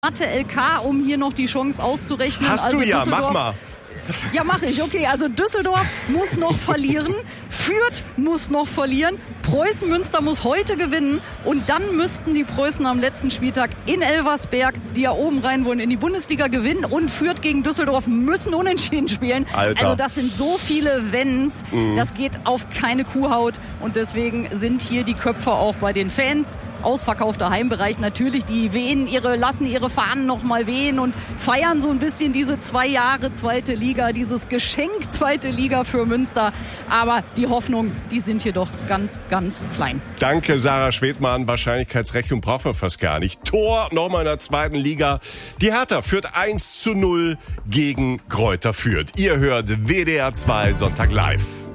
Mathe LK, um hier noch die Chance auszurechnen. Hast du ja, mach mal. Ja, mache ich. Okay, also Düsseldorf muss noch verlieren, Fürth muss noch verlieren, Preußen Münster muss heute gewinnen und dann müssten die Preußen am letzten Spieltag in Elversberg, die ja oben rein wollen, in die Bundesliga gewinnen und Fürth gegen Düsseldorf müssen unentschieden spielen. Alter. Also das sind so viele Wenns, das geht auf keine Kuhhaut und deswegen sind hier die Köpfe auch bei den Fans. Ausverkaufter Heimbereich natürlich, die lassen ihre Fahnen noch mal wehen und feiern so ein bisschen diese 2 Jahre zweite Liga, dieses Geschenk zweite Liga für Münster. Aber die Hoffnung, die sind hier doch ganz, ganz klein. Danke, Sarah Schwedmann. Wahrscheinlichkeitsrechnung braucht man fast gar nicht. Tor nochmal in der zweiten Liga. Die Hertha führt 1:0 gegen Greuther Fürth. Ihr hört WDR 2 Sonntag live.